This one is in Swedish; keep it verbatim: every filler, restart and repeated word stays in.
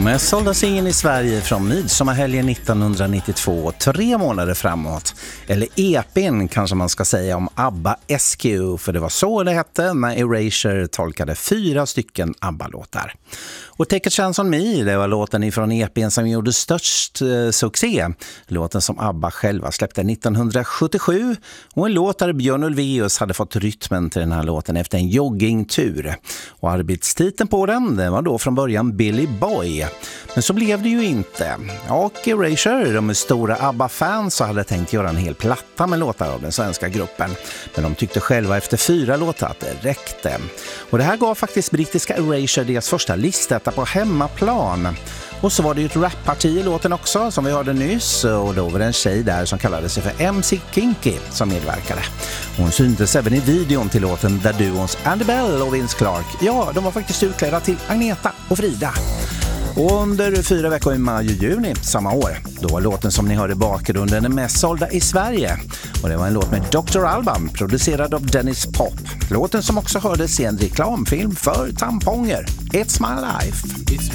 Mest sålda singeln i Sverige från midsommarhelgen nittonhundranittiotvå, tre månader framåt. Eller E P:n kanske man ska säga om ABBA S Q, för det var så det hette när Erasure tolkade fyra stycken ABBA-låtar. Och Take a Chance on Me, det var låten ifrån E P:n som gjorde störst eh, succé. Låten som ABBA själva släppte nittonhundrasjuttiosju, och en låt där Björn Ulvaeus hade fått rytmen till den här låten efter en joggingtur. Och arbetstiteln på den, det var då från början Billy Boy. Men så blev det ju inte. Och Erasure, de är stora ABBA-fans, och hade tänkt göra en hel platta med låtar av den svenska gruppen. Men de tyckte själva efter fyra låtar att det räckte. Och det här gav faktiskt brittiska Erasure deras första listetta på hemmaplan. Och så var det ju ett rapparti i låten också, som vi hörde nyss. Och då var det en tjej där som kallade sig för M C Kinky som medverkade. Hon syntes även i videon till låten där duons Andy Bell och Vince Clark, ja, de var faktiskt utklädda till Agneta och Frida. Och under fyra veckor i maj och juni samma år, då var låten som ni hörde i bakgrunden den mest sålda i Sverige. Och det var en låt med doktor Alban, producerad av Dennis Pop. Låten som också hördes i en reklamfilm för tamponger. It's my life. It's